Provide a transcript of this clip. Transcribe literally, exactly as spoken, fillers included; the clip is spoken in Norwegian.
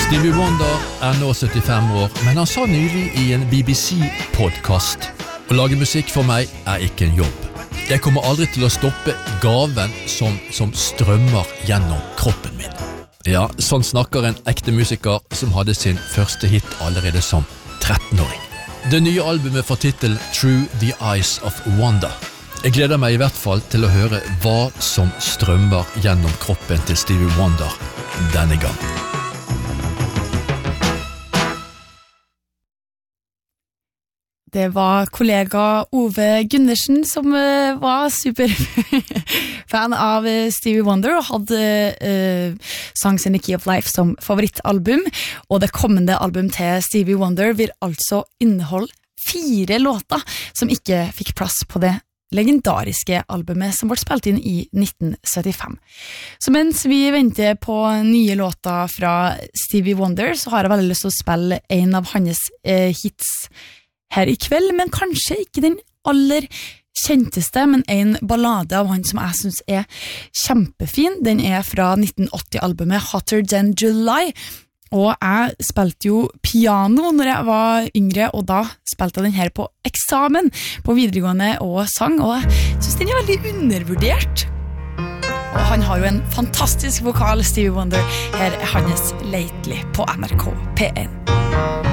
Stevie Wonder er nå syttifem år, men han sa nylig i en B B C-podcast: å lage musikk for meg er ikke en jobb. Jeg kommer aldri til å stoppe gaven som, som strømmer gjennom kroppen min. Ja, sånn snakker en ekte musiker som hadde sin første hit allerede som trettenåring. Det nye albumet får titelen Through the Eyes of Wonder. Jeg gleder meg i hvert fall til å høre hva som strømmer gjennom kroppen til Stevie Wonder denne gang. Det var kollega Ove Gundersen som uh, var superfan av uh, Stevie Wonder og hadde uh, Songs in the Key of Life som favorittalbum, og det kommende album til Stevie Wonder vil altså inneholde fire låter som ikke fikk plass på det legendariske albumet som ble spilt inn i nitten syttifem. Så mens vi venter på nye låter fra Stevie Wonder, så har jeg veldig lyst til å spille en av hans uh, hits her i kveld, men kanskje ikke den aller kjenteste, men en ballade av han som jeg synes er kjempefin. Den er fra nitten åtti-albumet Hotter Than July, og jeg spilte jo piano når jeg var yngre, og da spilte jeg den her på eksamen på videregående og sang, og jeg synes den er veldig undervurdert. Og han har jo en fantastisk vokal, Stevie Wonder. Her er hans Lately på N R K P en.